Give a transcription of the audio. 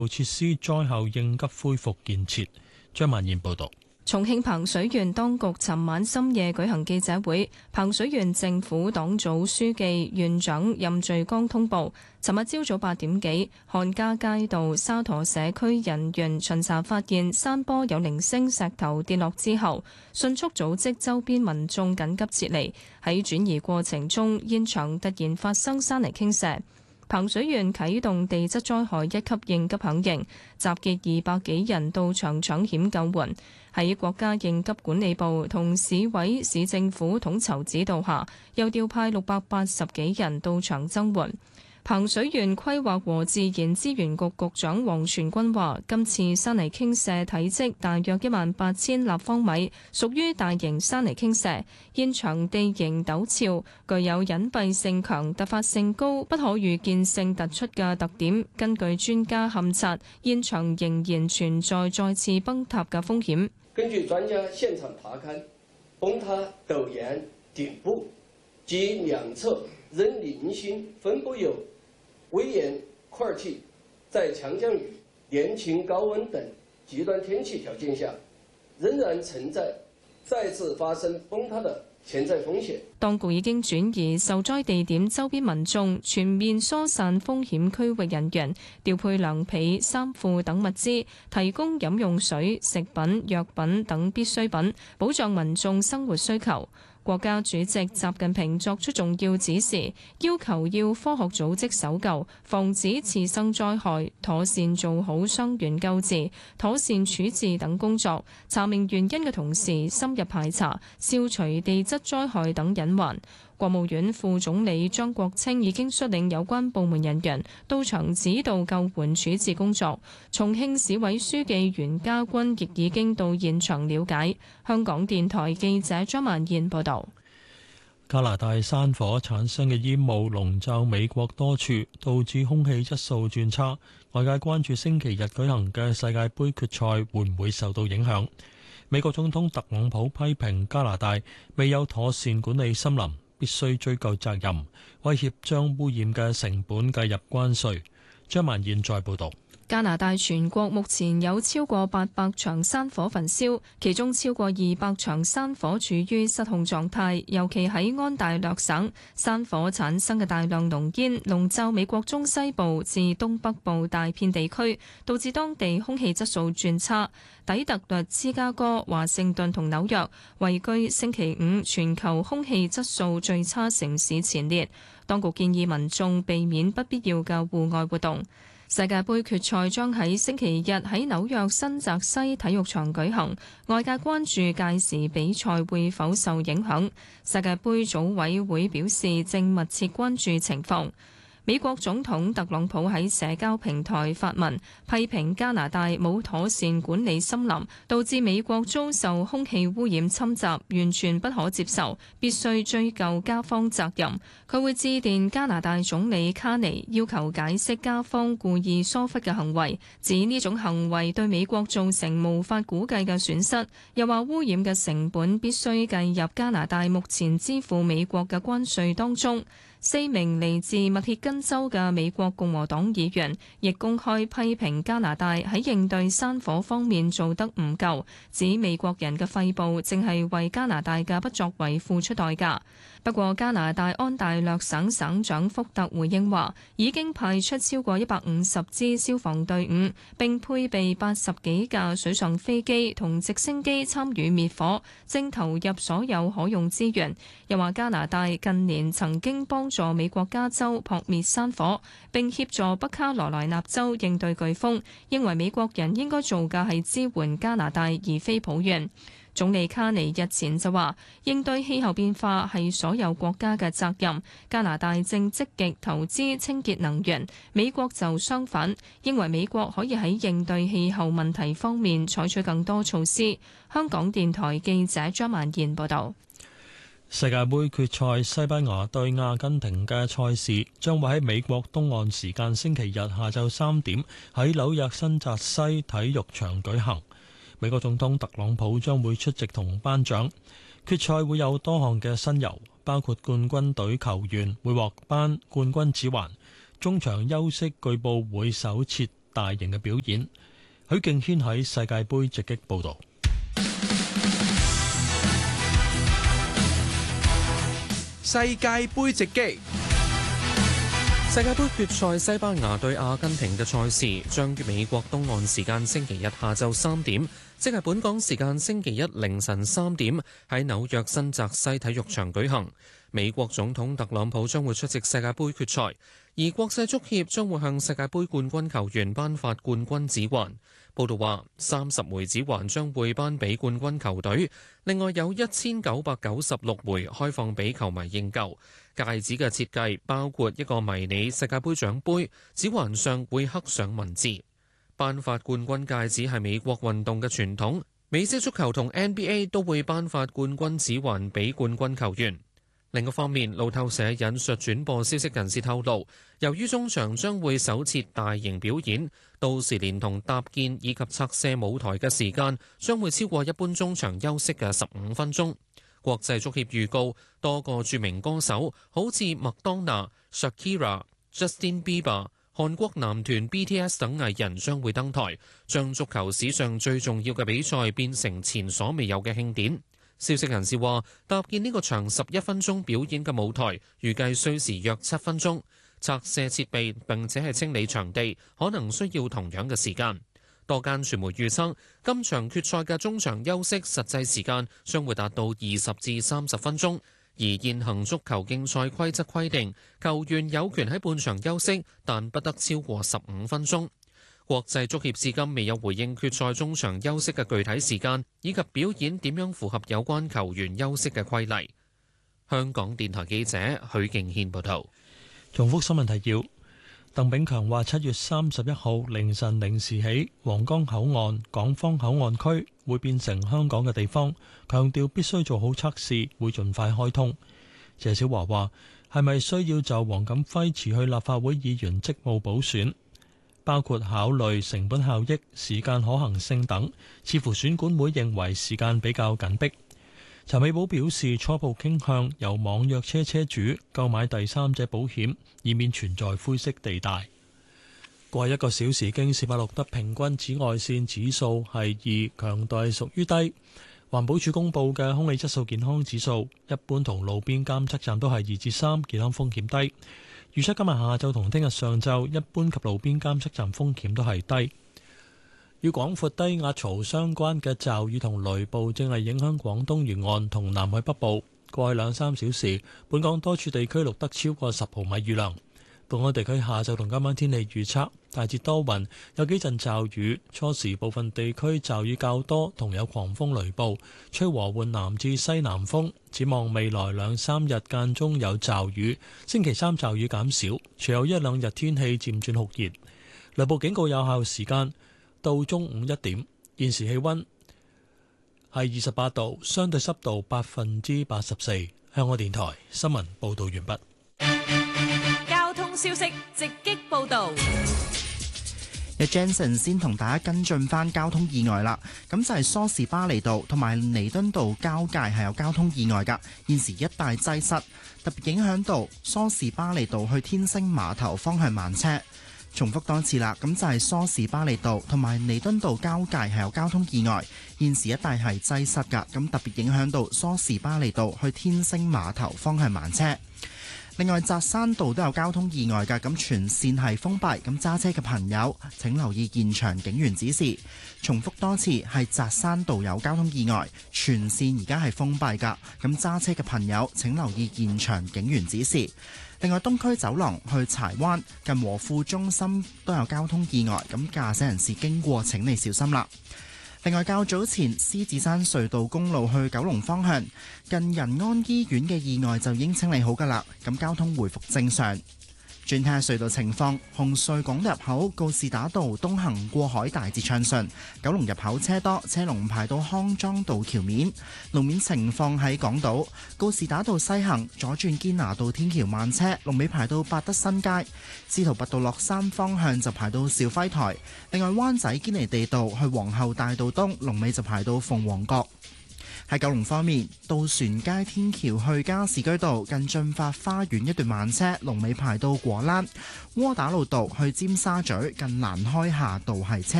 設施災後應急恢復建設。張曼燕報導。 重慶彭水縣當局尋晚深夜舉行記者會，彭水縣政府黨組書記、縣長任序剛通報，尋日朝早8點幾，漢家街道沙陀社區人員巡查發現山坡有零星石頭跌落之後，迅速組織周邊民眾緊急撤離。喺轉移過程中，現場突然發生山泥傾瀉。彭水縣啟動地質災害1級應急響應，集結200幾人到場搶險救援。喺國家應急管理部同市委市政府統籌指導下，又調派680幾人到場增援。彭水縣規劃和自然資源局局長黃全軍話：今次山泥傾瀉體積大約18000立方米，屬於大型山泥傾瀉，現場地形陡峭，具有隱蔽性強、突發性高、不可預見性突出嘅特點。根據專家勘察，現場仍然存在再次崩塌嘅風險。 根據專家現場查勘，崩塌陡巖頂部及兩側仍零星分布有危岩塊體，在強降雨、年晴高溫等極端天氣條件下，仍然存在再次發生崩塌的潛在風險。 當局已經轉移受災地點周邊民眾，全面疏散風險區域人員，調配涼被、衫褲等物資，提供飲用水、食品、藥品等必需品，保障民眾生活需求。國家主席習近平作出重要指示，要求要科學組織搜救，防止次生災害，妥善做好傷員救治、妥善處置等工作。查明原因嘅同時，深入排查，消除地質災害等隱患。國務院副總理張國清已經率領有關部門人員到場指導救援處置工作。重慶市委書記袁家軍亦已經到現場了解。香港電台記者張曼燕報道。 加拿大山火產生嘅煙霧籠罩美國多處，導致空氣質素轉差。外界關注星期日舉行嘅世界盃決賽會唔會受到影響。美國總統特朗普批評加拿大未有妥善管理森林，必須追究責任，威脅將污染嘅成本計入關稅。張曼燕再報導。 加拿大全國目前有超過800場山火焚燒，其中超過200場山火處於失控狀態，尤其喺安大略省，山火產生嘅大量濃煙籠罩美國中西部至東北部大片地區，導致當地空氣質素轉差。底特律、芝加哥、華盛頓同紐約位居星期五全球空氣質素最差城市前列。當局建議民眾避免不必要嘅戶外活動。世界盃決賽將喺星期日喺紐約新澤西體育場舉行，外界關注屆時比賽會否受影響。世界盃組委會表示正密切關注情況。美國總統特朗普喺社交平台發文，批評加拿大冇妥善管理森林，導致美國遭受空氣污染侵襲，完全不可接受，必須追究加方責任。佢會致電加拿大總理卡尼，要求解釋加方故意疏忽嘅行為，指呢種行為對美國造成無法估計嘅損失。又話污染嘅成本必須計入加拿大目前支付美國嘅關稅當中。4名嚟自密歇根州嘅美國共和黨議員亦公開批評加拿大喺應對山火方面做得唔夠，指美國人嘅肺部正係為加拿大嘅不作為付出代價。不過加拿大安大略省省長福特回應話，已經派出超過150支消防隊伍，並配備80幾架水上飛機同直升機參與滅火，正投入所有可用資源。又話加拿大近年曾經幫助美國加州撲滅山火，並協助北卡羅來納州應對颶風，認為美國人應該做嘅係支援加拿大而非抱怨。總理卡尼日前就話，應對氣候變化係所有國家嘅責任，加拿大正積極投資清潔能源，美國就相反，認為美國可以喺應對氣候問題方面採取更多措施。香港電台記者張曼燕報道。 世界盃決賽西班牙對阿根廷嘅賽事將會喺美國東岸時間星期日下晝3點喺紐約新澤西體育場舉行。美國總統特朗普將會出席同頒獎。決賽會有多項嘅新猷，包括冠軍隊球員會獲頒冠軍指環，中場休息據報會首設大型嘅表演。許敬軒喺世界盃直擊報導。 世界盃直擊。世界盃決賽西班牙對阿根廷嘅賽事將於美國東岸時間星期日下晝3點，即係本港時間星期一凌晨3點，喺紐約新澤西體育場舉行。美國總統特朗普將會出席世界盃決賽，而國際足協將會向世界盃冠軍球員頒發冠軍指環。報道話，30枚指環將會頒俾冠軍球隊，另外有1996枚開放俾球迷認購。戒指嘅設計包括一個迷你世界盃獎盃，指環上會刻上文字。頒發冠軍戒指係美國運動嘅傳統，美式足球同 NBA 都會頒發冠軍指環俾冠軍球員。另一方面，路透社引述轉播消息人士透露，由於中場將會首設大型表演，到時連同搭建以及拆卸舞台嘅時間將會超過一般中場休息嘅15分鐘。國際足協預告，多個著名歌手，好似麥當娜、Shakira、Justin Bieber、韓國男團 BTS 等藝人將會登台，將足球史上最重要嘅比賽變成前所未有嘅慶典。消息人士話，搭建呢個長11分鐘表演嘅舞台，預計需時約7分鐘。拆卸設備並且係清理場地，可能需要同樣嘅時間。多間傳媒預測，今場決賽嘅中場休息實際時間將會達到20至30分鐘。而現行足球競賽規則規定，球員有權喺半場休息，但不得超過15分鐘。國際足協至今未有回應決賽中場休息嘅具體時間，以及表演點樣符合有關球員休息嘅規例。香港電台記者許敬軒報道。 重複新聞提要：鄧炳強話7月31號凌晨0時起，皇崗口岸、港方口岸區會變成香港嘅地方，強調必須做好測試，會盡快開通。謝小華話：係咪需要就黃錦輝辭去立法會議員職務補選？包括考慮成本效益、時間可行性等，似乎選管會認為時間比較緊迫。陳美寶表示初步傾向由網約車車主購買第三者保險，以免存在灰色地帶。過去1個小時京士柏錄得平均紫外線指數係2，強度屬於低。環保署公布嘅空氣質素健康指數，一般同路邊監測站都係2至3，健康風險低。預測今日下晝同聽日上晝，一般及路邊監測站風險都係低。與廣闊低壓槽相關嘅驟雨同雷暴正係影響廣東沿岸同南海北部。過去2-3小時，本港多處地區錄得超過10毫米雨量。本港地區下晝同今晚天氣預測，大致多雲，有幾陣驟雨，初時部分地區驟雨較多，同有狂風雷暴，吹和緩南至西南風。展望未來2-3日間中有驟雨，星期3驟雨減少，隨後1-2日天氣漸轉酷熱。雷暴警告有效時間到中午1點。現時氣溫係28度，相對濕度84%。香港電台新聞報道完畢。 交通消息直擊報道。 Jensen 先同大家跟進翻交通意外啦，咁就係梳士巴利道同埋彌敦道交界係有交通意外㗎，現時一帶擠塞，特別影響到梳士巴利道去天星碼頭方向慢車。重複多次啦，咁就係梳士巴利道同埋彌敦道交界係有交通意外，現時一帶係擠塞㗎，咁特別影響到梳士巴利道去天星碼頭方向慢車。另外，扎山道都有交通意外㗎，咁全線係封閉，咁揸車嘅朋友請留意現場警員指示。重複多次，係扎山道有交通意外，全線而家係封閉㗎，咁揸車嘅朋友請留意現場警員指示。另外，東區走廊去柴灣近和富中心都有交通意外，咁駕駛人士經過請你小心啦。另外，較早前獅子山隧道公路去九龍方向近仁安醫院嘅意外就已經清理好㗎啦，咁交通回復正常。轉睇下隧道情況，紅隧港入口告士打道東行過海大致暢順，九龍入口車多，車龍排到康莊道橋面。路面情況喺港島告士打道西行左轉堅拿道天橋慢車，龍尾排到百德新街。司徒拔道落山方向就排到肇輝台。另外，灣仔堅尼地道去皇后大道東龍尾就排到鳳凰閣。 喺九龍方面，渡船街天橋去加士居道近駿發花園一段慢車，龍尾排到果欄；窩打老道去尖沙咀近蘭開夏道係車